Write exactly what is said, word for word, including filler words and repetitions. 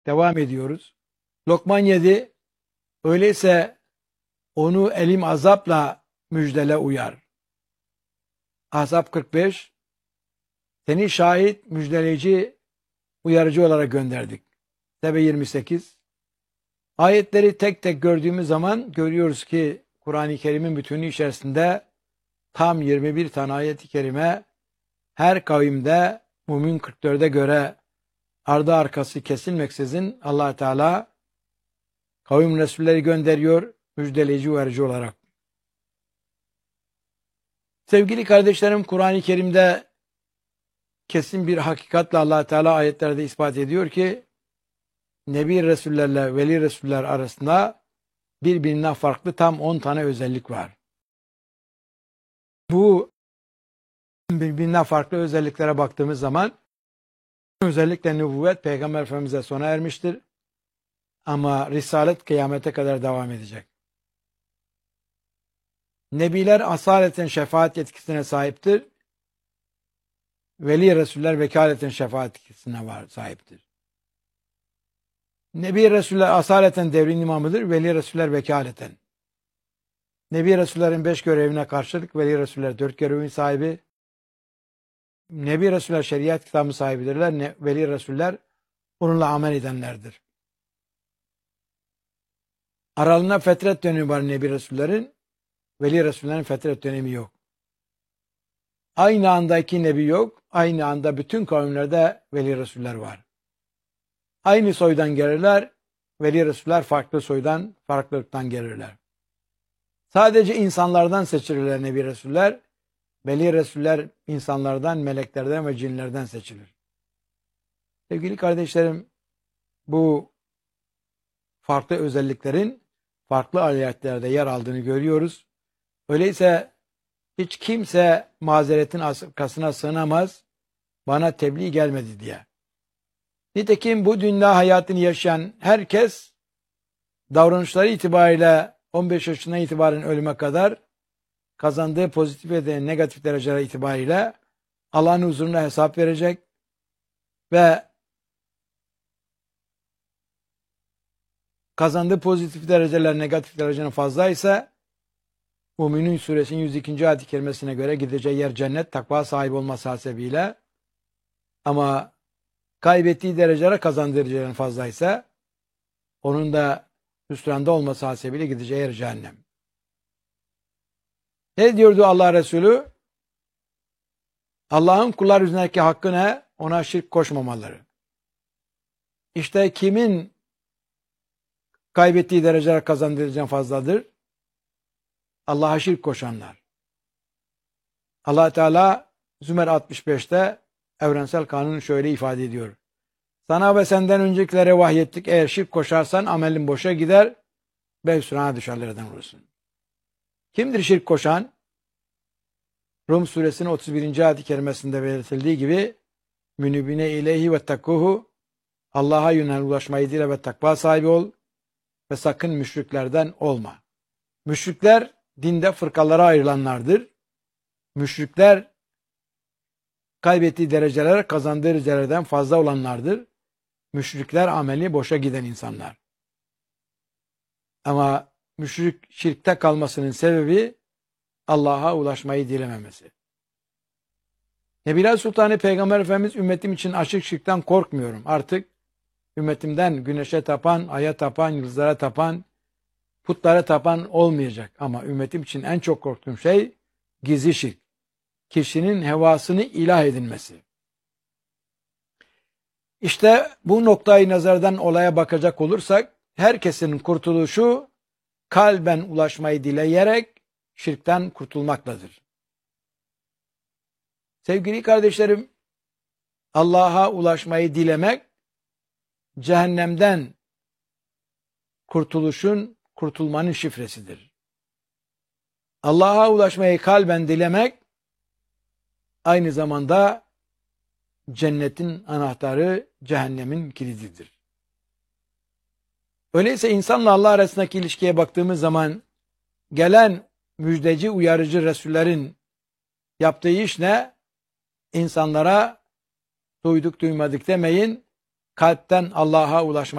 devam ediyoruz. Lokman yedi, öyleyse onu elim azapla müjdele uyar. Ahzab kırk beş, seni şahit, müjdeleyici, uyarıcı olarak gönderdik. Tevbe yirmi sekiz. Ayetleri tek tek gördüğümüz zaman görüyoruz ki Kur'an-ı Kerim'in bütünü içerisinde tam yirmi bir tane ayet-i kerime her kavimde Mümin kırk dörde göre ardı arkası kesilmeksizin Allah Teala kavim resulleri gönderiyor müjdeleyici uyarıcı olarak. Sevgili kardeşlerim, Kur'an-ı Kerim'de kesin bir hakikatle Allah Teala ayetlerde ispat ediyor ki Nebi Resullerle Veli Resuller arasında birbirinden farklı tam on tane özellik var. Bu birbirinden farklı özelliklere baktığımız zaman özellikle nübüvvet Peygamber Efendimiz'e sona ermiştir. Ama Risalet kıyamete kadar devam edecek. Nebiler asaleten şefaat yetkisine sahiptir. Veli Resuller vekaleten şefaat yetkisine var, sahiptir. Nebi Resuller asaleten devrin imamıdır. Veli Resuller vekaleten. Nebi Resullerin beş görevine karşılık Veli Resuller dört görevin sahibi. Nebi Resuller şeriat kitabı sahibidirler. Ne, Veli Resuller onunla amel edenlerdir. Aralığında fetret dönemi var Nebi Resullerin. Veli Resullerin fetret dönemi yok. Aynı anda iki nebi yok. Aynı anda bütün kavimlerde Veli Resuller var. Aynı soydan gelirler. Veli Resuller farklı soydan, farklılıktan gelirler. Sadece insanlardan seçilirler Nebi Resuller. Veli Resuller insanlardan, meleklerden ve cinlerden seçilir. Sevgili kardeşlerim, bu farklı özelliklerin farklı ayetlerde yer aldığını görüyoruz. Öyleyse hiç kimse mazeretin arkasına sığınamaz, bana tebliğ gelmedi diye. Nitekim bu dünya hayatını yaşayan herkes davranışları itibariyle on beş yaşına itibaren ölüme kadar kazandığı pozitif ve negatif dereceler itibariyle Allah'ın huzuruna hesap verecek ve kazandığı pozitif dereceler negatif derecenin fazlaysa Müminun suresinin yüz ikinci ayet-i kerimesine göre gideceği yer cennet, takva sahibi olması hasebiyle, ama kaybettiği dereceler kazandığı derecelerin fazlaysa onun da hüsranda olması hasebiyle gideceği yer cehennem. Ne diyordu Allah Resulü? Allah'ın kullar üzerindeki hakkı ne? Ona şirk koşmamaları. İşte kimin kaybettiği dereceler kazandığı dereceden fazladır? Allah'a şirk koşanlar. Allah Teala Zümer altmış beşte evrensel kanunu şöyle ifade ediyor. Sana ve senden öncekilere vahyettik, eğer şirk koşarsan amelin boşa gider ve hüsrana düşerlerden olursun. Kimdir şirk koşan? Rum suresinin otuz birinci ayet-i kerimesinde belirtildiği gibi münibine ileyhi ve takkuhu, Allah'a yönel ulaşmayı dile ve takva sahibi ol ve sakın müşriklerden olma. Müşrikler dinde fırkalara ayrılanlardır. Müşrikler kaybettiği dereceler kazandığı derecelerden fazla olanlardır. Müşrikler ameli boşa giden insanlar. Ama müşrik şirkte kalmasının sebebi Allah'a ulaşmayı dilememesi. Nebiler Sultanı Peygamber Efendimiz ümmetim için açık şirkten korkmuyorum. Artık ümmetimden güneşe tapan, aya tapan, yıldızlara tapan, putlara tapan olmayacak. Ama ümmetim için en çok korktuğum şey gizli şirk. Kişinin hevasını ilah edinmesi. İşte bu noktayı nazardan olaya bakacak olursak, herkesin kurtuluşu kalben ulaşmayı dileyerek şirkten kurtulmakladır. Sevgili kardeşlerim, Allah'a ulaşmayı dilemek, cehennemden kurtuluşun, kurtulmanın şifresidir. Allah'a ulaşmayı kalben dilemek, aynı zamanda cennetin anahtarı, cehennemin kilididir. Öyleyse insanla Allah arasındaki ilişkiye baktığımız zaman gelen müjdeci, uyarıcı Resullerin yaptığı iş ne? İnsanlara duyduk duymadık demeyin, kalpten Allah'a ulaşmayı